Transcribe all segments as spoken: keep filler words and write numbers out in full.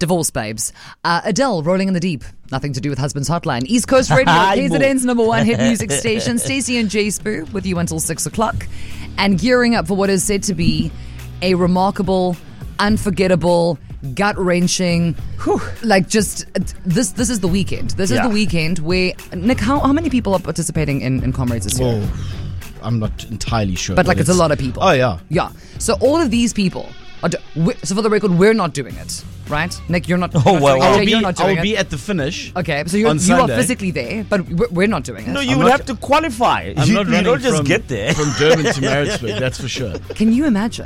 Divorce babes. Uh, Adele, Rolling in the Deep. Nothing to do with Husband's Hotline. East Coast Radio, K Z N's number one hit music station. Stacey and Jay Spoo with you until six o'clock. And gearing up for what is said to be a remarkable, unforgettable, gut-wrenching, whew, like just, this This is the weekend. This yeah. is the weekend where, Nick, how, how many people are participating in, in Comrades this year? Well, I'm not entirely sure. But, but like, it's, it's a lot of people. Oh, yeah. Yeah. So all of these people, are do- we, so for the record, we're not doing it. Right? Nick, you're not, oh, you're not well, doing I'll it. be, You're not doing I'll it. be at the finish. Okay, so you're, on you are Sunday. physically there, but we're, we're not doing it. No, you I'm would not, have to qualify. I'm you, not you don't just from, get there. From Durban to Maritzburg, that's for sure. Can you imagine?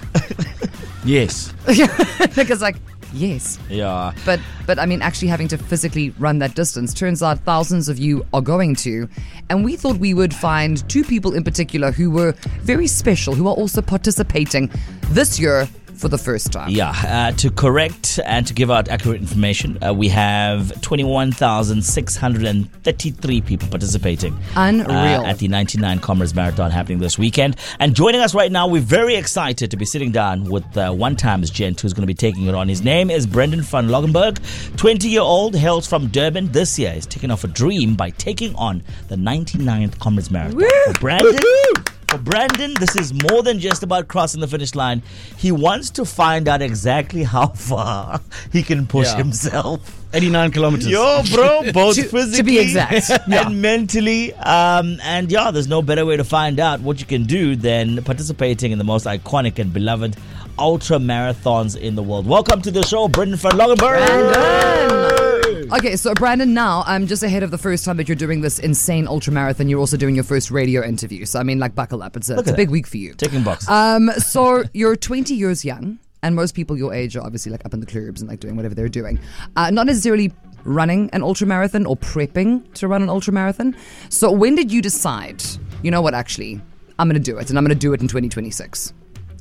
Yes. Nick is like, yes. Yeah. But, but I mean, actually having to physically run that distance, turns out thousands of you are going to. And we thought we would find two people in particular who were very special, who are also participating this year for the first time. Yeah, uh, to correct and to give out accurate information, uh, we have twenty-one thousand six hundred thirty-three people participating. Unreal. Uh, at the ninety-nine Comrades Marathon happening this weekend. And joining us right now, we're very excited to be sitting down with uh, one times gent who's going to be taking it on. His name is Brendan van Logenberg, twenty-year-old, hails from Durban. This year he's taking off a dream by taking on the ninety-ninth Comrades Marathon. For Brandon... For Brandon, this is more than just about crossing the finish line. He wants to find out exactly how far he can push yeah. himself. eighty-nine kilometers. Yo, bro, both to, physically to be exact. yeah. and mentally. Um, and yeah, there's no better way to find out what you can do than participating in the most iconic and beloved ultra marathons in the world. Welcome to the show, Brendan van Logenberg. Brandon. Okay, so Brandon, now I'm um, just ahead of the first time that you're doing this insane ultra marathon. You're also doing your first radio interview. So I mean, like, buckle up. It's a, it's a big week for you. Ticking boxes. Um, so you're twenty years young, and most people your age are obviously like up in the clubs and like doing whatever they're doing. Uh, not necessarily running an ultra marathon or prepping to run an ultra marathon. So when did you decide, you know what, actually, I'm going to do it, and I'm going to do it in twenty twenty-six?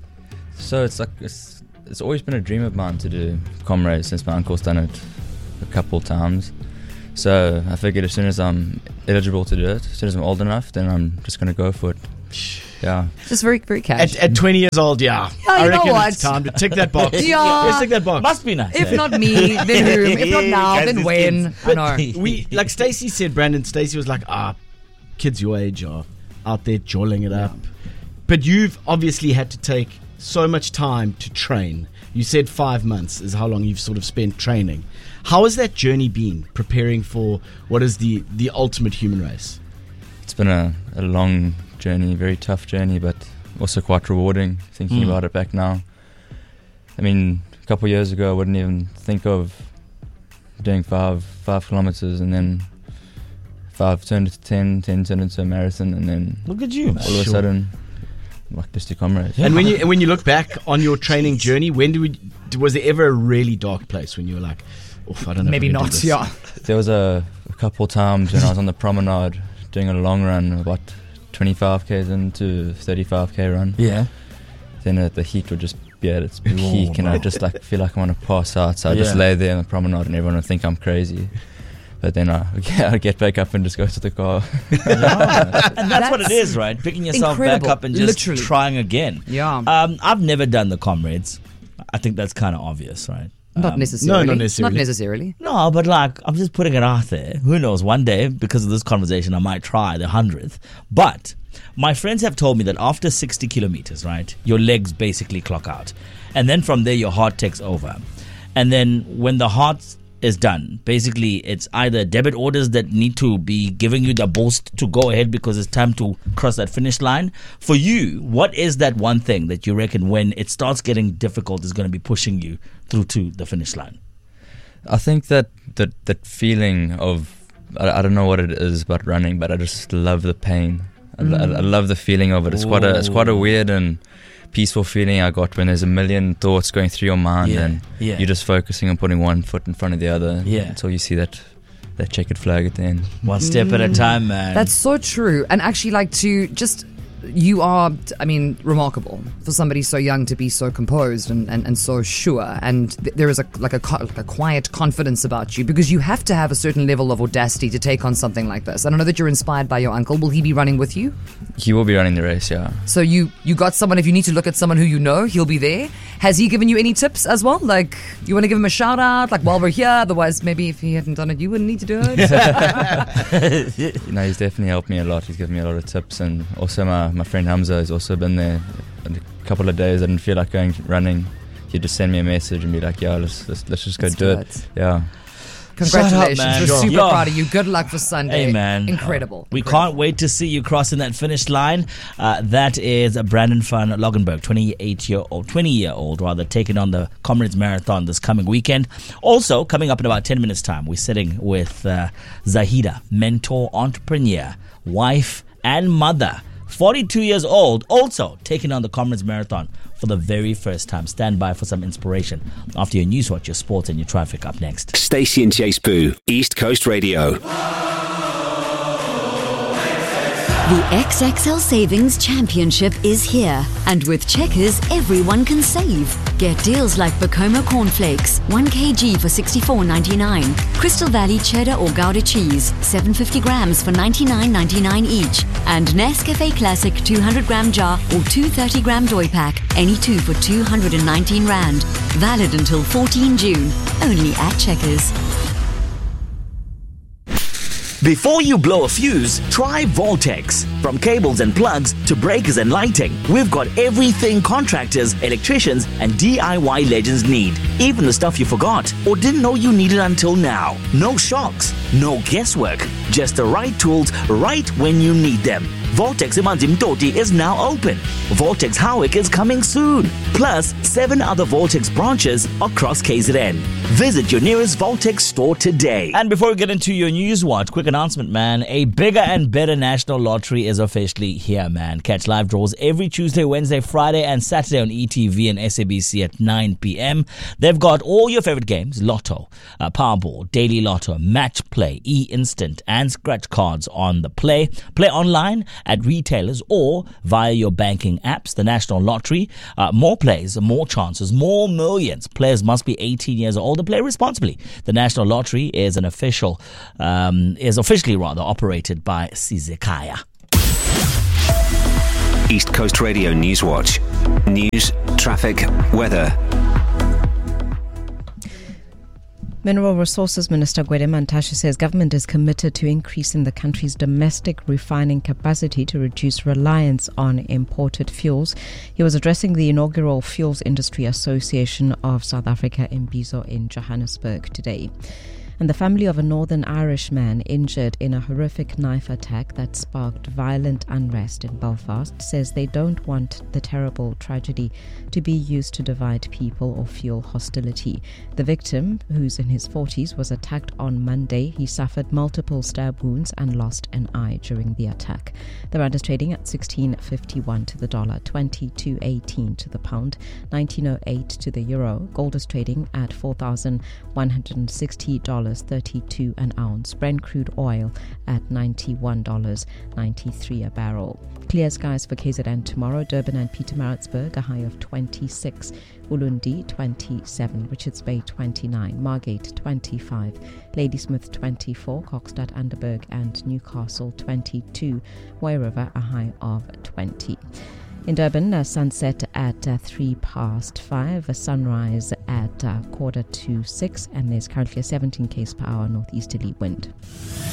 So it's like it's, it's always been a dream of mine to do Comrades since my uncle's done it a couple times. So I figured as soon as I'm eligible to do it, as soon as I'm old enough, then I'm just going to go for it. Yeah. Just very, very casual. At, at twenty years old, yeah. yeah I you reckon know what? it's time to tick that box. Yeah. Let's tick that box. Must be nice. If not me, then whom? If not now, then when? I know. We, like Stacey said, Brandon, Stacey was like, ah, kids your age are out there jolling it up. But you've obviously had to take so much time to train. You said five months is how long you've sort of spent training. How has that journey been, preparing for what is the, the ultimate human race? It's been a, a long journey, very tough journey, but also quite rewarding, thinking mm. about it back now. I mean, a couple of years ago, I wouldn't even think of doing five five kilometers, and then five turned into ten, ten turned into a marathon, and then look at you, all sure. of a sudden, like just two Comrades. And when you and when you look back on your training journey, when do we, was there ever a really dark place when you were like, oof, I don't know. Maybe if I can not. do this. Yeah. There was a, a couple of times when I was on the promenade doing a long run, about twenty-five k's into thirty-five k run. Yeah. Then uh, the heat would just be at its peak, oh, and I just like feel like I want to pass out. So I yeah. just lay there on the promenade, and everyone would think I'm crazy. But then I I get back up and just go to the car. And that's, that's what it is, right? Picking yourself incredible. back up and just Literally. trying again. Yeah. Um, I've never done the Comrades. I think that's kind of obvious, right? Not Um, necessarily. no, not necessarily. Not necessarily. No, but like, I'm just putting it out there. Who knows? One day, because of this conversation, I might try the hundredth. But my friends have told me that after sixty kilometers, right, your legs basically clock out. And then from there, your heart takes over. And then when the heart is done, basically, it's either debit orders that need to be giving you the boost to go ahead because it's time to cross that finish line. For you, what is that one thing that you reckon when it starts getting difficult is going to be pushing you through to the finish line? I think that that, that feeling of, I, I don't know what it is about running, but I just love the pain. I, mm. I, I love the feeling of it. It's quite a it's quite a weird and peaceful feeling I got when there's a million thoughts going through your mind, yeah, and yeah. you're just focusing on putting one foot in front of the other yeah. until you see that that checkered flag at the end. One step mm. at a time, man. That's so true. And actually, like, to just, you are, I mean, remarkable for somebody so young to be so composed and, and, and so sure. And th- there is a like a, like a quiet confidence about you, because you have to have a certain level of audacity to take on something like this. I don't know that you're inspired by your uncle. Will he be running with you? He will be running the race, yeah. So you, you got someone, if you need to look at someone who you know, he'll be there. Has he given you any tips as well? Like, you want to give him a shout out, like while we're here? Otherwise, maybe if he hadn't done it, you wouldn't need to do it. You know, he's definitely helped me a lot. He's given me a lot of tips. And also my, my friend Hamza has also been there. A couple of days I didn't feel like going running. He'd just send me a message and be like, yeah, let's let's, let's just go Let's do, do it. it. Yeah. Congratulations. Shut up, man. We're Sure. super Yeah. proud of you. Good luck for Sunday. Hey, man. Incredible. We Incredible. can't wait to see you crossing that finish line. Uh, that is Brandon van Logenberg, twenty-eight-year-old, twenty-year-old rather, taking on the Comrades Marathon this coming weekend. Also, coming up in about ten minutes' time, we're sitting with uh, Zahida, mentor, entrepreneur, wife, and mother. forty-two years old, also taking on the Comrades Marathon for the very first time. Stand by for some inspiration after your news watch, your sports, and your traffic up next. Stacey and Chase Boo, East Coast Radio. The X X L Savings Championship is here, and with Checkers, everyone can save. Get deals like Bacoma Cornflakes, one kilogram for sixty-four ninety-nine, Crystal Valley Cheddar or Gouda cheese, seven hundred fifty grams for ninety-nine ninety-nine each, and Nescafe Classic two hundred gram jar or two thirty gram doy pack, any two for two hundred nineteen rand. Valid until fourteenth June, only at Checkers. Before you blow a fuse, try Voltex. From cables and plugs to breakers and lighting, we've got everything contractors, electricians, and D I Y legends need. Even the stuff you forgot or didn't know you needed until now. No shocks, no guesswork, just the right tools right when you need them. Voltex Imandim Toti is now open. Voltex Howick is coming soon. Plus, seven other Voltex branches across K Z N. Visit your nearest Voltex store today. And before we get into your news watch, quick announcement, man. A bigger and better national lottery is officially here, man. Catch live draws every Tuesday, Wednesday, Friday, and Saturday on E T V and S A B C at nine p.m. They've got all your favorite games, Lotto, uh, Powerball, Daily Lotto, Match Play, E-Instant, and Scratch Cards on the Play. Play online at retailers or via your banking apps. The National Lottery, uh, more plays, more chances, more millions. Players must be eighteen years old and play responsibly. The National Lottery is an official, um, is officially rather operated by Sizekaya. East Coast Radio News Watch. News, traffic, weather. Mineral Resources Minister Gwede Mantashe says government is committed to increasing the country's domestic refining capacity to reduce reliance on imported fuels. He was addressing the inaugural Fuels Industry Association of South Africa, Imbizo, in Johannesburg today. And the family of a Northern Irish man injured in a horrific knife attack that sparked violent unrest in Belfast says they don't want the terrible tragedy to be used to divide people or fuel hostility. The victim, who's in his forties, was attacked on Monday. He suffered multiple stab wounds and lost an eye during the attack. The rand is trading at sixteen fifty-one to the dollar, twenty-two eighteen to the pound, nineteen oh eight to the euro. Gold is trading at four thousand one hundred sixty dollars thirty-two an ounce. Brent crude oil at ninety-one dollars ninety-three a barrel. Clear skies for K Z N tomorrow. Durban and Pietermaritzburg a high of twenty-six, Ulundi twenty-seven, Richards Bay twenty-nine, Margate twenty-five, Ladysmith twenty-four, Kokstad, Underberg and Newcastle twenty-two, Way River a high of twenty. In Durban, a sunset at uh, three past five, a sunrise at uh, quarter to six, and there's currently a seventeen k's per hour northeasterly wind.